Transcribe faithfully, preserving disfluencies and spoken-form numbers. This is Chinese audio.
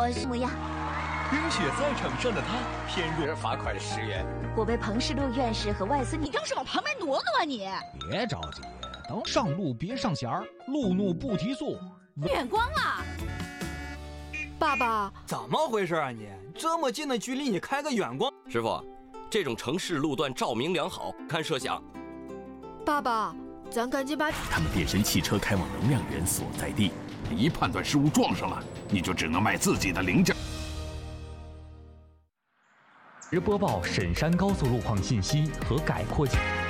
我是模样。 冰雪赛场上的他偏弱， 人罚款十元。 我被彭世禄院士和外孙女， 你正是往旁边挪挪啊你！ 别着急，等上路别上弦儿，路怒不提速。 远光啊！ 爸爸， 怎么回事啊你？这么近的距离你开个远光？ 师傅，这种城市路段照明良好，看摄像。 爸爸，咱赶紧把他们变身汽车开往能量源所在地， 一判断失误撞上了，你就只能卖自己的零件。 直播报沈山高速路况信息和改扩。